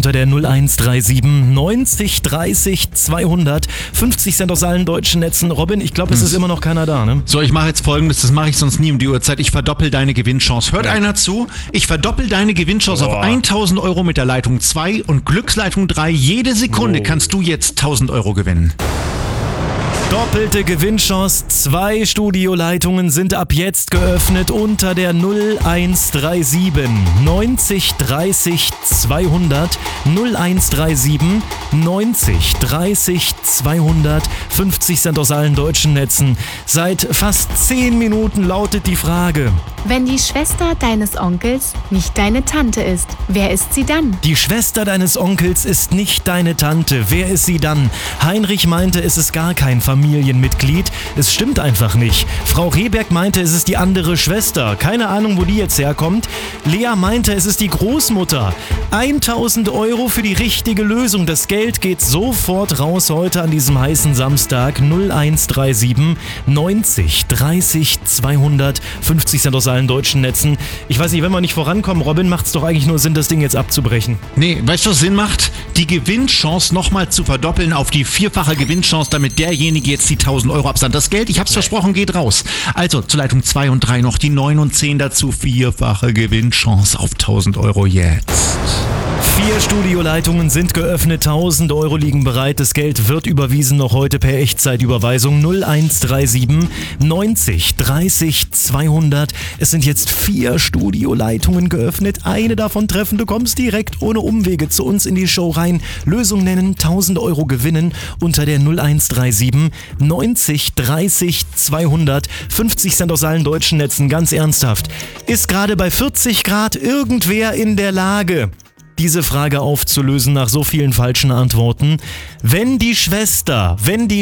unter der 0137 90 30 200. 50 Cent aus allen deutschen Netzen. Robin, ich glaube, es ist immer noch keiner da, ne? So, ich mache jetzt Folgendes, das mache ich sonst nie um die Uhrzeit. Ich verdoppel deine Gewinnchance. Hört einer zu? Ich verdoppel deine Gewinnchance auf 1.000 Euro mit der Leitung 2 und Glücksleitung 3. Jede Sekunde kannst du jetzt 1.000 Euro gewinnen. Doppelte Gewinnchance. 2 Studioleitungen sind ab jetzt geöffnet unter der 0137 90 30 200. 0137 90 30 200. 50 Cent aus allen deutschen Netzen. Seit fast 10 Minuten lautet die Frage: Wenn die Schwester deines Onkels nicht deine Tante ist, wer ist sie dann? Die Schwester deines Onkels ist nicht deine Tante. Wer ist sie dann? Heinrich meinte, es ist gar kein Familienmitglied. Es stimmt einfach nicht. Frau Rehberg meinte, es ist die andere Schwester. Keine Ahnung, wo die jetzt herkommt. Lea meinte, es ist die Großmutter. 1.000 Euro für die richtige Lösung. Das Geld geht sofort raus heute an diesem heißen Samstag. 0137 90 30 200. 50 Cent aus allen deutschen Netzen. Ich weiß nicht, wenn wir nicht vorankommen, Robin, macht es doch eigentlich nur Sinn, das Ding jetzt abzubrechen. Nee, weißt du, was Sinn macht? Die Gewinnchance nochmal zu verdoppeln auf die 4-fache Gewinnchance, damit derjenige jetzt die 1.000 Euro absandt. Das Geld, ich hab's versprochen, geht raus. Also zur Leitung 2 und 3 noch die 9 und 10 dazu. 4-fache Gewinnchance auf 1.000 Euro jetzt. 4 Studioleitungen sind geöffnet, 1.000 Euro liegen bereit. Das Geld wird überwiesen noch heute per Echtzeitüberweisung. 0137 90 30 200. Es sind jetzt 4 Studioleitungen geöffnet. Eine davon treffen. Du kommst direkt ohne Umwege zu uns in die Show rein. Lösung nennen, 1.000 Euro gewinnen unter der 0137 90 30 200. 50 Cent aus allen deutschen Netzen. Ganz ernsthaft. Ist gerade bei 40 Grad irgendwer in der Lage, diese Frage aufzulösen nach so vielen falschen Antworten? Wenn die Schwester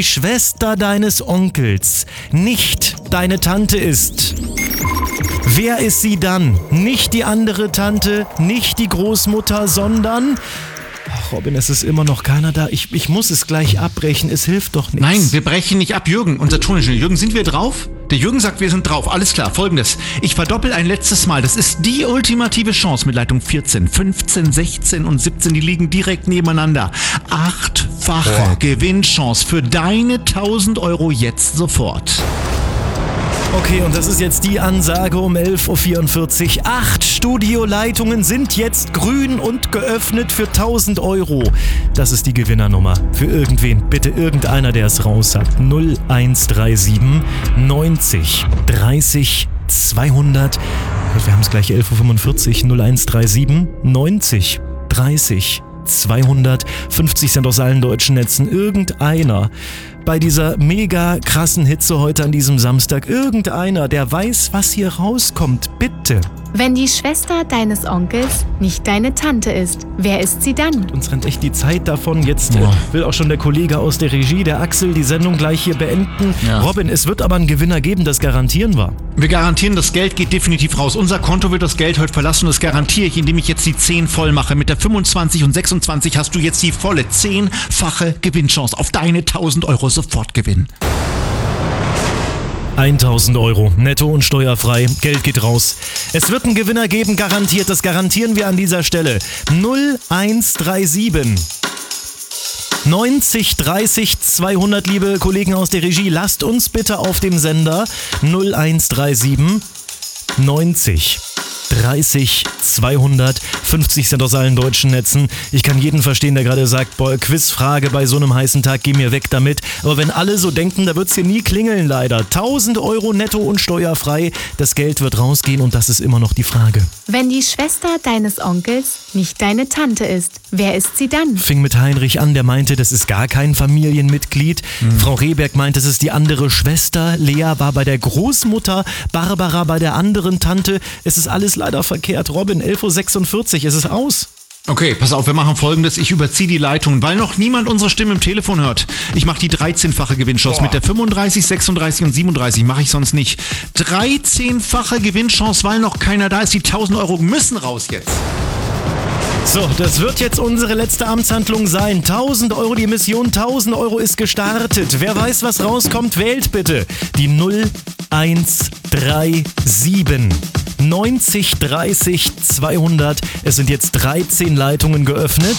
deines Onkels nicht deine Tante ist, wer ist sie dann? Nicht die andere Tante, nicht die Großmutter, sondern... Ach, Robin, es ist immer noch keiner da. Ich muss es gleich abbrechen, es hilft doch nichts. Nein, wir brechen nicht ab, Jürgen, unser Toningenieur. Jürgen, sind wir drauf? Der Jürgen sagt, wir sind drauf. Alles klar, Folgendes. Ich verdoppel ein letztes Mal. Das ist die ultimative Chance mit Leitung 14, 15, 16 und 17. Die liegen direkt nebeneinander. 8-fache Gewinnchance für deine 1.000 Euro jetzt sofort. Okay, und das ist jetzt die Ansage um 11.44 Uhr. 8 Studioleitungen sind jetzt grün und geöffnet für 1.000 Euro. Das ist die Gewinnernummer. Für irgendwen, bitte irgendeiner, der es raus hat. 0137 90 30 200. Wir haben es gleich 11.45 Uhr. 0137 90 30 200. 50 Cent aus allen deutschen Netzen. Irgendeiner bei dieser mega krassen Hitze heute an diesem Samstag, irgendeiner, der weiß, was hier rauskommt, bitte. Wenn die Schwester deines Onkels nicht deine Tante ist, wer ist sie dann? Uns rennt echt die Zeit davon. Jetzt will auch schon der Kollege aus der Regie, der Axel, die Sendung gleich hier beenden. Ja. Robin, es wird aber einen Gewinner geben, das garantieren wir. Wir garantieren, das Geld geht definitiv raus. Unser Konto wird das Geld heute verlassen und das garantiere ich, indem ich jetzt die 10 voll mache. Mit der 25 und 26 hast du jetzt die volle 10-fache Gewinnchance auf deine 1.000 Euro sofort gewinnen. 1.000 Euro, netto und steuerfrei, Geld geht raus. Es wird einen Gewinner geben, garantiert, das garantieren wir an dieser Stelle. 0137 90 30 200, liebe Kollegen aus der Regie, lasst uns bitte auf dem Sender 0137 90 30 200. 50 Cent aus allen deutschen Netzen. Ich kann jeden verstehen, der gerade sagt, boah, Quizfrage bei so einem heißen Tag, geh mir weg damit. Aber wenn alle so denken, da wird's hier nie klingeln leider. 1.000 Euro netto und steuerfrei. Das Geld wird rausgehen und das ist immer noch die Frage. Wenn die Schwester deines Onkels nicht deine Tante ist, wer ist sie dann? Fing mit Heinrich an, der meinte, das ist gar kein Familienmitglied. Frau Rehberg meinte, es ist die andere Schwester. Lea war bei der Großmutter, Barbara bei der anderen Tante. Es ist alles leider verkehrt. Robin, 11.46 Uhr, es ist aus. Okay, pass auf, wir machen Folgendes. Ich überziehe die Leitung, weil noch niemand unsere Stimme im Telefon hört. Ich mache die 13-fache Gewinnchance. Mit der 35, 36 und 37 mache ich sonst nicht. 13-fache Gewinnchance, weil noch keiner da ist. Die 1.000 Euro müssen raus jetzt. So, das wird jetzt unsere letzte Amtshandlung sein. 1.000 Euro, die Mission 1.000 Euro ist gestartet. Wer weiß, was rauskommt, wählt bitte die 0137 90 30 200. Es sind jetzt 13 Leitungen geöffnet.